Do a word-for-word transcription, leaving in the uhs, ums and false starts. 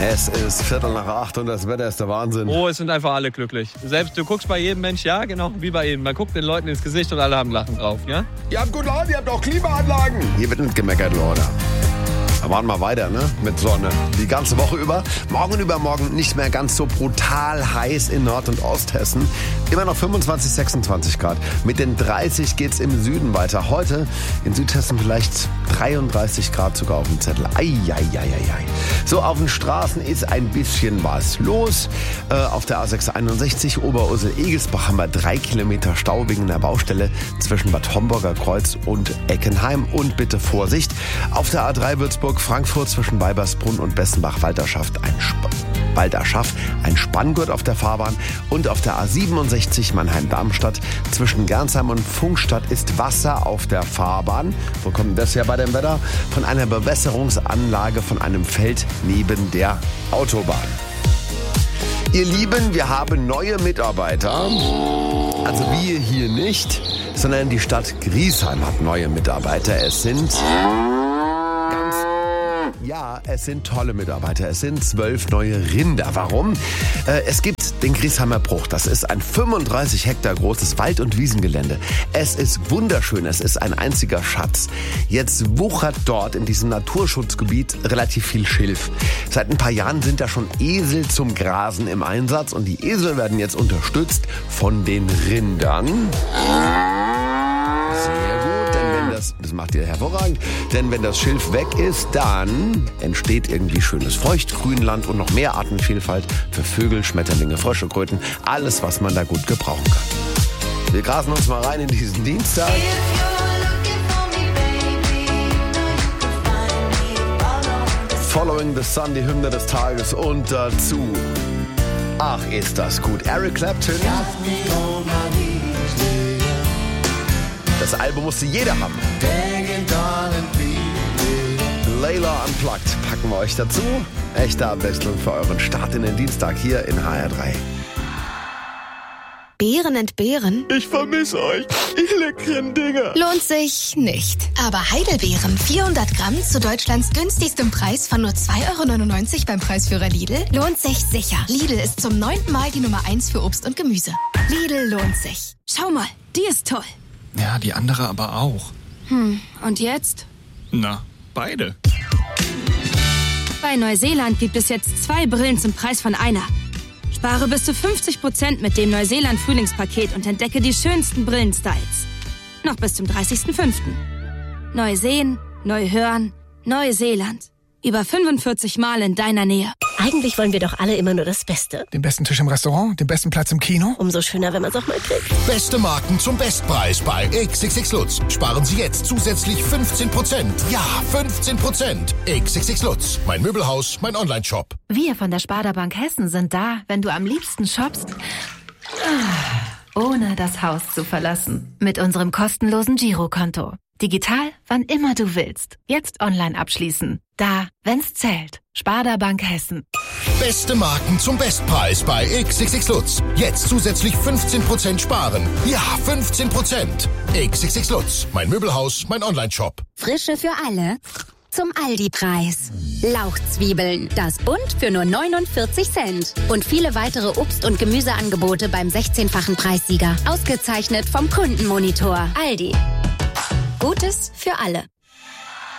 Es ist Viertel nach acht und das Wetter ist der Wahnsinn. Oh, es sind einfach alle glücklich. Selbst du guckst bei jedem Mensch, ja, genau, wie bei ihnen. Man guckt den Leuten ins Gesicht und alle haben Lachen drauf, ja? Ihr habt gut Laune, ihr habt auch Klimaanlagen. Hier wird nicht gemeckert, Leute. Wir machen mal weiter, ne? Mit Sonne. Die ganze Woche über. Morgen und übermorgen nicht mehr ganz so brutal heiß in Nord- und Osthessen. Immer noch fünfundzwanzig, sechsundzwanzig Grad. Mit den dreißig geht's im Süden weiter. Heute in Südhessen vielleicht dreiunddreißig Grad sogar auf dem Zettel. Eieieiei. So, auf den Straßen ist ein bisschen was los. Äh, auf der A sechshunderteinundsechzig Oberursel-Egelsbach haben wir drei Kilometer Stau wegen einer Baustelle zwischen Bad Homburger Kreuz und Eckenheim. Und bitte Vorsicht, auf der A drei Würzburg-Frankfurt zwischen Weibersbrunn und Bessenbach-Walderschaft ein, Sp- Walderschaft, ein Spanngurt auf der Fahrbahn. Und auf der A siebenundsechzig Mannheim-Darmstadt zwischen Gernsheim und Funkstadt ist Wasser auf der Fahrbahn. Wo kommt das her bei dem Wetter? Von einer Bewässerungsanlage von einem Feld neben der Autobahn. Ihr Lieben, wir haben neue Mitarbeiter. Also wir hier nicht, sondern die Stadt Griesheim hat neue Mitarbeiter. Es sind ganz, ja, es sind tolle Mitarbeiter. Es sind zwölf neue Rinder. Warum? Äh, es gibt den Griesheimer Bruch. Das ist ein fünfunddreißig Hektar großes Wald- und Wiesengelände. Es ist wunderschön. Es ist ein einziger Schatz. Jetzt wuchert dort in diesem Naturschutzgebiet relativ viel Schilf. Seit ein paar Jahren sind da schon Esel zum Grasen im Einsatz und die Esel werden jetzt unterstützt von den Rindern. Sehr gut, denn wenn das, das macht ihr hervorragend, denn wenn das Schilf weg ist, dann entsteht irgendwie schönes Feuchtgrünland und noch mehr Artenvielfalt für Vögel, Schmetterlinge, Frösche, Kröten, alles, was man da gut gebrauchen kann. Wir grasen uns mal rein in diesen Dienstag. Following the Sun, die Hymne des Tages und dazu, ach ist das gut, Eric Clapton. Das Album musste jeder haben. Layla Unplugged packen wir euch dazu. Echte Abwechslung für euren Start in den Dienstag hier in H R drei. Beeren entbehren? Ich vermisse euch, ihr leckeren Dinger. Lohnt sich nicht. Aber Heidelbeeren, vierhundert Gramm zu Deutschlands günstigstem Preis von nur zwei Euro neunundneunzig beim Preisführer Lidl, lohnt sich sicher. Lidl ist zum neunten Mal die Nummer eins für Obst und Gemüse. Lidl lohnt sich. Schau mal, die ist toll. Ja, die andere aber auch. Hm, und jetzt? Na, beide. Bei Neuseeland gibt es jetzt zwei Brillen zum Preis von einer. Spare bis zu fünfzig Prozent mit dem Neuseeland-Frühlingspaket und entdecke die schönsten Brillenstyles. Noch bis zum dreißigsten fünften Neu sehen, neu hören, Neuseeland. Über fünfundvierzig Mal in deiner Nähe. Eigentlich wollen wir doch alle immer nur das Beste. Den besten Tisch im Restaurant, den besten Platz im Kino. Umso schöner, wenn man es auch mal kriegt. Beste Marken zum Bestpreis bei X X X Lutz. Sparen Sie jetzt zusätzlich fünfzehn Prozent. Ja, fünfzehn Prozent. X X X Lutz. Mein Möbelhaus, mein Onlineshop. Wir von der Sparda Bank Hessen sind da, wenn du am liebsten shoppst, ohne das Haus zu verlassen. Mit unserem kostenlosen Girokonto. Digital, wann immer du willst. Jetzt online abschließen. Da, wenn's zählt. Sparda Bank Hessen. Beste Marken zum Bestpreis bei X X X Lutz. Jetzt zusätzlich fünfzehn Prozent sparen. Ja, fünfzehn Prozent. X X X Lutz. Mein Möbelhaus, mein Onlineshop. Frische für alle. Zum Aldi-Preis. Lauchzwiebeln, das Bund für nur neunundvierzig Cent. Und viele weitere Obst- und Gemüseangebote beim sechzehnfachen Preissieger. Ausgezeichnet vom Kundenmonitor. Aldi. Gutes für alle.